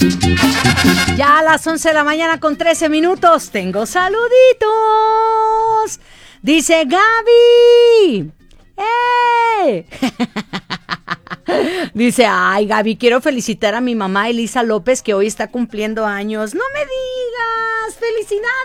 Ya a las 11 de la mañana con 13 minutos. Tengo saluditos. Dice Gaby. ¡Eh! Dice, ay Gaby, quiero felicitar a mi mamá Elisa López que hoy está cumpliendo años. No me digas,